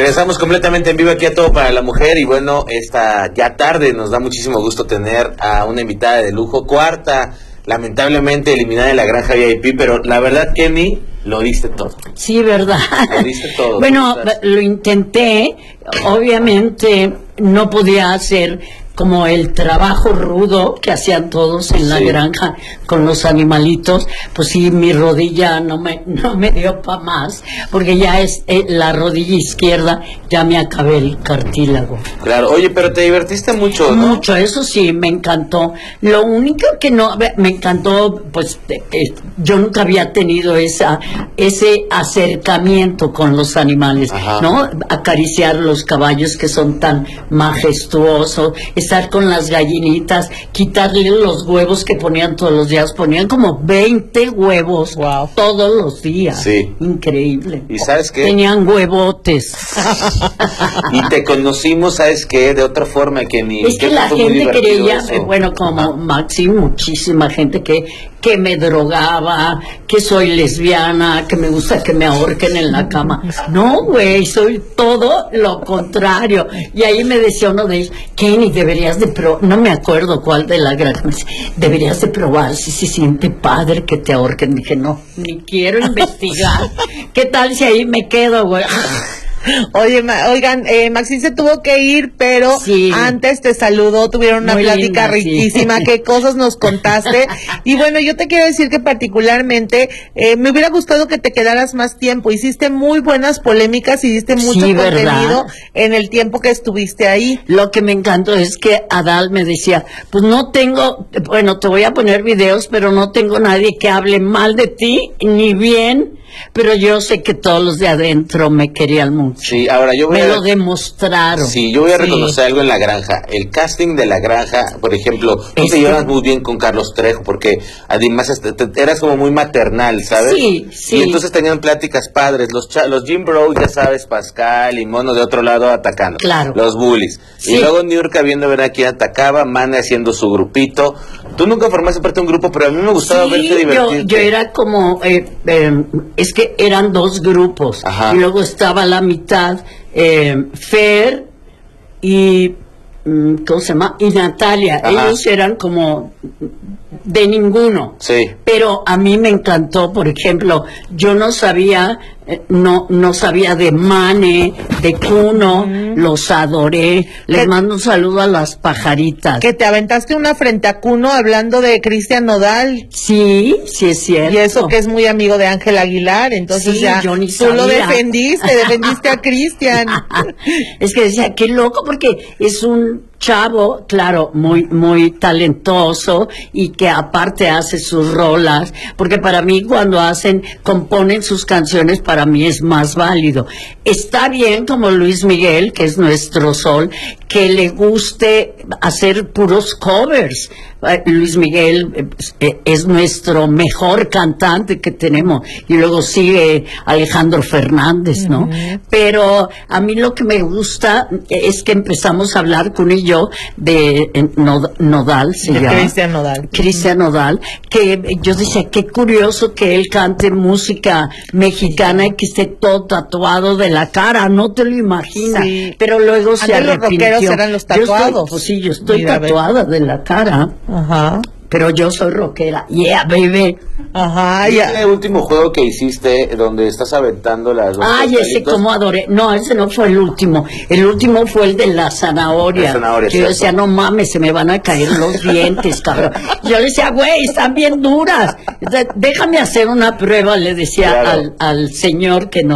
Regresamos completamente en vivo aquí a Todo para la Mujer y bueno, esta ya tarde nos da muchísimo gusto tener a una invitada de lujo, cuarta, lamentablemente eliminada de la granja VIP, pero la verdad, Kenny, lo diste todo. Sí, verdad. Lo diste todo. Bueno, lo intenté, obviamente no podía hacer como el trabajo rudo que hacían todos en la granja con los animalitos. Pues sí, mi rodilla no me dio para más, porque ya es la rodilla izquierda, ya me acabé el cartílago. Claro, oye, pero te divertiste mucho, ¿no? Mucho, eso sí, me encantó. Lo único que no me encantó, pues yo nunca había tenido ese acercamiento con los animales. Ajá. ¿No? Acariciar los caballos que son tan majestuosos, estar con las gallinitas, quitarle los huevos que ponían todos los días. Ponían como 20 huevos todos los días. Sí. Increíble. ¿Y sabes qué? Tenían huevotes. Y te conocimos, ¿sabes qué? De otra forma que ni... Es que la gente creía, bueno, como Maxi, muchísima gente que me drogaba, que soy lesbiana, que me gusta que me ahorquen en la cama. No, güey, soy todo lo contrario. Y ahí me decía uno de ellos, Kenny, deberías de probar, no me acuerdo cuál de la granja, me decía, deberías de probar si se siente padre que te ahorquen. Dije, no, ni quiero investigar. ¿Qué tal si ahí me quedo, güey? Oye, oigan, Maxine se tuvo que ir, pero antes te saludó, tuvieron una plática riquísima, qué cosas nos contaste. Y bueno, yo te quiero decir que particularmente me hubiera gustado que te quedaras más tiempo. Hiciste muy buenas polémicas y diste mucho contenido en el tiempo que estuviste ahí. Lo que me encantó es que Adal me decía, pues no tengo, bueno, te voy a poner videos, pero no tengo nadie que hable mal de ti, ni bien. Pero yo sé que todos los de adentro me querían mucho. Sí, ahora yo voy me lo demostraron. Sí, yo voy a reconocer algo en la granja. El casting de la granja, por ejemplo, tú te llevas muy bien con Carlos Trejo, porque además eras como muy maternal, ¿sabes? Sí, sí. Y entonces tenían pláticas padres. Los Jim Bro, ya sabes, Pascal y Mono de otro lado atacando. Claro. Los bullies. Sí. Y luego Niurka viendo ver a quién atacaba, Mane haciendo su grupito. Tú nunca formaste parte de un grupo, pero a mí me gustaba verte divertirte. Yo era como... es que eran dos grupos. Ajá. Y luego estaba la mitad Fer y ¿cómo se llama? Y Natalia. Ajá. Ellos eran como de ninguno. Sí. Pero a mí me encantó, por ejemplo, yo no sabía no sabía de Mane, de Kuno, los adoré. Les mando un saludo a las pajaritas. Que te aventaste una frente a Kuno hablando de Cristian Nodal. Sí, sí es cierto. Y eso que es muy amigo de Ángel Aguilar, entonces ya tú lo defendiste a Cristian. Es que decía, qué loco, porque es un chavo, claro, muy talentoso y que aparte hace sus rolas, porque para mí cuando componen sus canciones, para mí es más válido. Está bien como Luis Miguel, que es nuestro sol, que le guste hacer puros covers. Luis Miguel es nuestro mejor cantante que tenemos, y luego sigue Alejandro Fernández, ¿no? Pero a mí lo que me gusta es que empezamos a hablar con ellos de Nodal, se llama Cristian Nodal, que yo decía, qué curioso que él cante música mexicana y que esté todo tatuado de la cara, no te lo imaginas. Sí. Pero luego se arrepintió. Los rockeros eran los tatuados. Yo estoy tatuada de la cara. Ajá. Pero yo soy rockera. Yeah, baby. Ajá, ya. ¿Y el último juego que hiciste donde estás aventando las dos? Ay, ese como adoré. No, ese no fue el último. El último fue el de la zanahoria. Que yo decía, no mames, se me van a caer los dientes, cabrón. Yo le decía, güey, están bien duras. Déjame hacer una prueba, le decía al señor que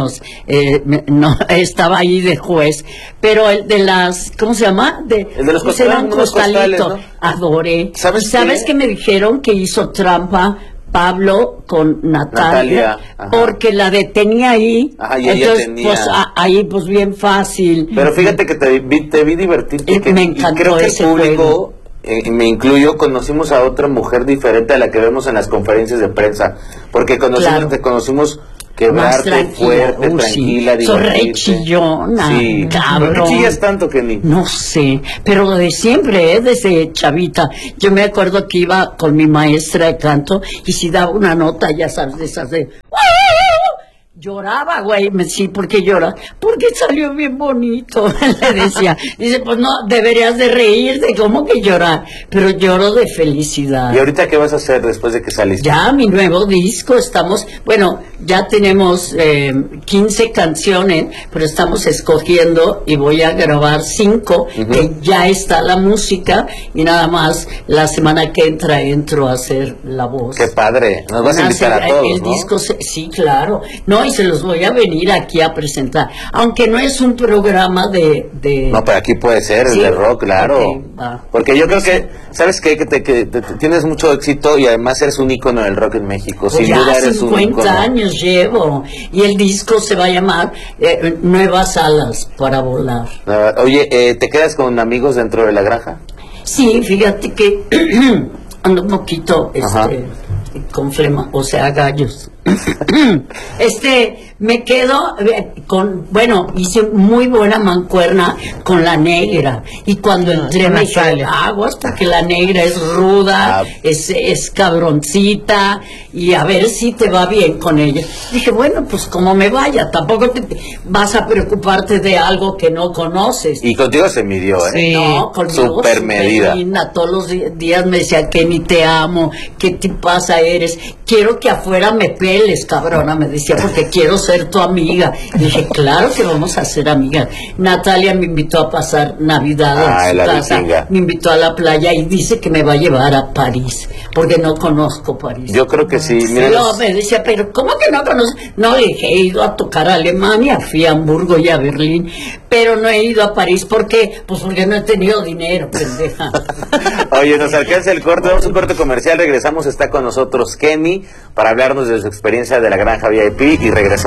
no estaba ahí de juez. Pero el de las, ¿cómo se llama? El de los costalitos, ¿no? Adoré. ¿Sabes qué me dijeron? Que hizo trampa Pablo con Natalia porque la detenía ahí. Ajá, y entonces tenía... pues ahí pues bien fácil. Pero fíjate que te vi divertirte, me encantó. Y creo que el público, me incluyo, conocimos a otra mujer diferente a la que vemos en las conferencias de prensa, porque te conocimos quebrarte, fuerte, tranquila, divertirte. Soy re chillona, cabrón. ¿Por qué chillas tanto, Kenny? No sé, pero de siempre, desde chavita. Yo me acuerdo que iba con mi maestra de canto y si daba una nota, ya sabes, de esas de... Lloraba, güey, sí, ¿por qué llora? Porque salió bien bonito, le decía. Dice, pues no, deberías de reírte, ¿cómo que llorar? Pero lloro de felicidad. ¿Y ahorita qué vas a hacer después de que saliste? Ya, mi nuevo disco, ya tenemos 15 canciones, pero estamos escogiendo y voy a grabar 5, que ya está la música, y nada más la semana que entro a hacer la voz. ¡Qué padre! Nos vas a invitar a todos, el disco, sí, claro. No, y se los voy a venir aquí a presentar. Aunque no es un programa de... No, pero aquí puede ser, ¿sí? El de rock, claro. Okay, porque yo creo que, ¿sabes qué? Que tienes mucho éxito y además eres un ícono del rock en México. Pues sin ya duda eres 50 años llevo. Y el disco se va a llamar Nuevas Alas para Volar. Oye, ¿te quedas con amigos dentro de la granja? Sí, fíjate que ando un poquito con flema, o sea, gallos. Me quedo hice muy buena mancuerna con la negra, y cuando entré me dije, aguas, porque la negra es ruda, es cabroncita, y a ver si te va bien con ella. Dije, bueno, pues como me vaya, tampoco te vas a preocuparte de algo que no conoces. Y contigo se midió, ¿eh? Sí, no, conmigo super medida. Linda. Todos los días me decía, Kenny, te amo, qué tipaza eres, quiero que afuera me peles, cabrona, me decía, porque quiero ser tu amiga. Y dije, claro que vamos a ser amigas. Natalia me invitó a pasar Navidad en su casa, me invitó a la playa y dice que me va a llevar a París, porque no conozco París. Yo creo que sí. Mira, me decía, pero ¿cómo que no conoces? No, le dije, he ido a tocar a Alemania, fui a Hamburgo y a Berlín, pero no he ido a París. ¿Por qué? Pues porque no he tenido dinero, pendeja. Oye, nos alcanza el corte, vamos a un corte comercial, regresamos, está con nosotros Kenny para hablarnos de su experiencia de la granja VIP y regresamos.